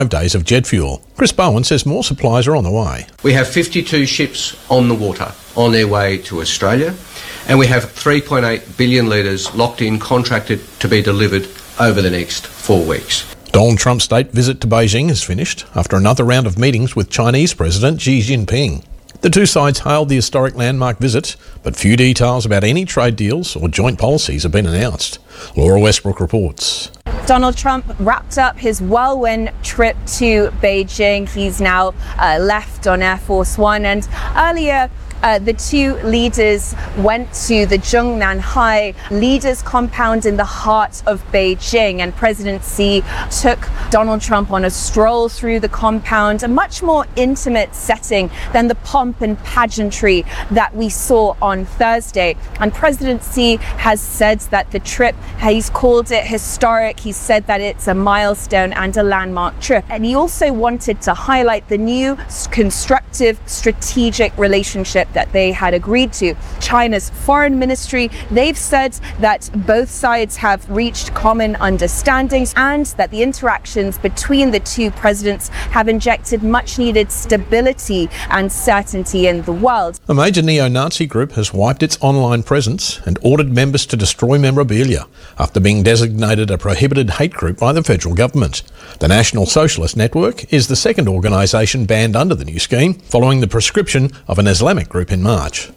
days of jet fuel. Chris Bowen says more supplies are on the way. We have 52 ships on the water on their way to Australia, and we have 3.8 billion litres locked in, contracted to be delivered over the next 4 weeks. Donald Trump's state visit to Beijing has finished after another round of meetings with Chinese President Xi Jinping. The two sides hailed the historic landmark visit, but few details about any trade deals or joint policies have been announced. Laura Westbrook reports. Donald Trump wrapped up his whirlwind trip to Beijing. He's now left on Air Force One, and earlier the two leaders went to the Zhongnanhai Leaders Compound in the heart of Beijing, and President Xi took Donald Trump on a stroll through the compound, a much more intimate setting than the pomp and pageantry that we saw on Thursday. And President Xi has said that the trip, he's called it historic. He said that it's a milestone and a landmark trip. And he also wanted to highlight the new constructive strategic relationship that they had agreed to. China's foreign ministry, they've said that both sides have reached common understandings and that the interactions between the two presidents have injected much needed stability and certainty in the world. A major neo-Nazi group has wiped its online presence and ordered members to destroy memorabilia after being designated a prohibited hate group by the federal government. The National Socialist Network is the second organisation banned under the new scheme, following the prescription of an Islamic group in March.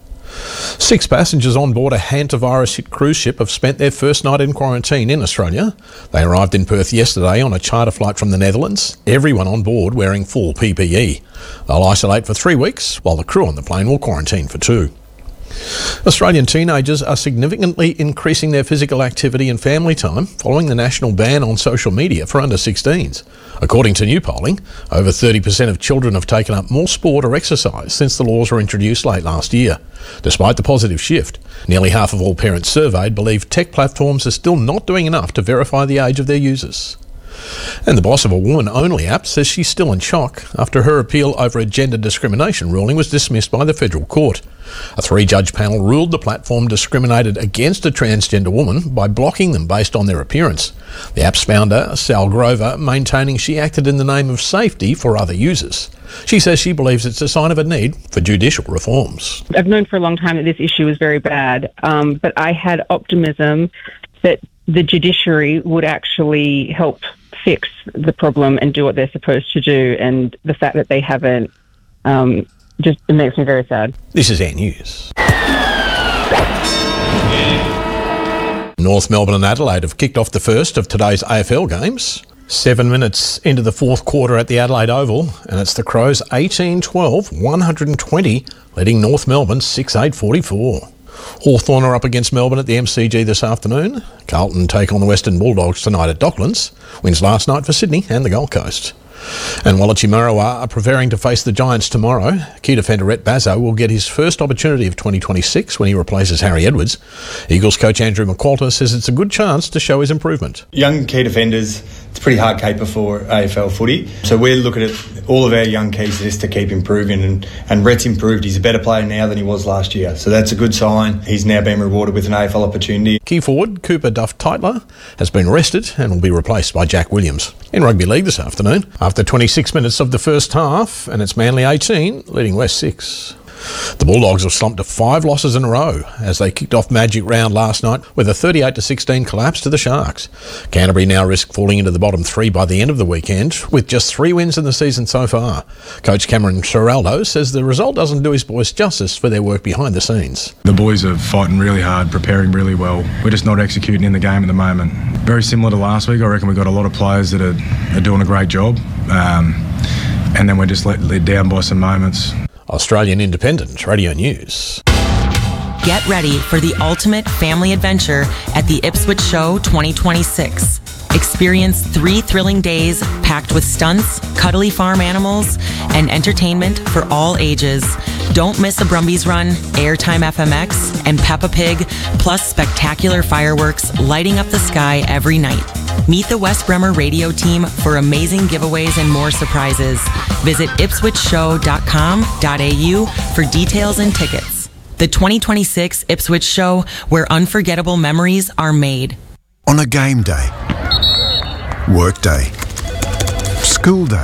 6 passengers on board a hantavirus-hit cruise ship have spent their first night in quarantine in Australia. They arrived in Perth yesterday on a charter flight from the Netherlands, everyone on board wearing full PPE. They'll isolate for 3 weeks, while the crew on the plane will quarantine for 2. Australian teenagers are significantly increasing their physical activity and family time following the national ban on social media for under-16s. According to new polling, over 30% of children have taken up more sport or exercise since the laws were introduced late last year. Despite the positive shift, nearly half of all parents surveyed believe tech platforms are still not doing enough to verify the age of their users. And the boss of a woman-only app says she's still in shock after her appeal over a gender discrimination ruling was dismissed by the federal court. A 3-judge panel ruled the platform discriminated against a transgender woman by blocking them based on their appearance. The app's founder, Sal Grover, maintaining she acted in the name of safety for other users. She says she believes it's a sign of a need for judicial reforms. I've known for a long time that this issue is very bad, but I had optimism that the judiciary would actually help fix the problem and do what they're supposed to do, and the fact that they haven't just it makes me very sad. This is Air News. North Melbourne and Adelaide have kicked off the first of today's AFL games. 7 minutes into the fourth quarter at the Adelaide Oval, and it's the Crows 18-12, 120, leading North Melbourne 6-8-44. Hawthorn are up against Melbourne at the MCG this afternoon. Carlton take on the Western Bulldogs tonight at Docklands. Wins last night for Sydney and the Gold Coast. And Wallachi Marawa are preparing to face the Giants tomorrow. Key defender Rhett Bazzo will get his first opportunity of 2026 when he replaces Harry Edwards. Eagles coach Andrew McQualter says it's a good chance to show his improvement. Young key defenders, it's a pretty hard caper for AFL footy. So we're looking at all of our young keys just to keep improving, and Rhett's improved. He's a better player now than he was last year. So that's a good sign. He's now been rewarded with an AFL opportunity. Key forward Cooper Duff-Tytler has been rested and will be replaced by Jack Williams. In rugby league this afternoon, after 26 minutes of the first half, and it's Manly 18, leading West 6. The Bulldogs have slumped to 5 losses in a row as they kicked off Magic Round last night with a 38-16 collapse to the Sharks. Canterbury now risk falling into the bottom 3 by the end of the weekend, with just 3 wins in the season so far. Coach Cameron Ciraldo says the result doesn't do his boys justice for their work behind the scenes. The boys are fighting really hard, preparing really well. We're just not executing in the game at the moment. Very similar to last week. I reckon we've got a lot of players that are doing a great job, and then we're just let down by some moments. Australian Independent Radio News. Get ready for the ultimate family adventure at the Ipswich Show 2026. Experience 3 thrilling days packed with stunts, cuddly farm animals, and entertainment for all ages. Don't miss a Brumbies Run, Airtime FMX, and Peppa Pig, plus spectacular fireworks lighting up the sky every night. Meet the West Bremer radio team for amazing giveaways and more surprises. Visit ipswichshow.com.au for details and tickets. The 2026 Ipswich Show, where unforgettable memories are made. On a game day, work day, School Day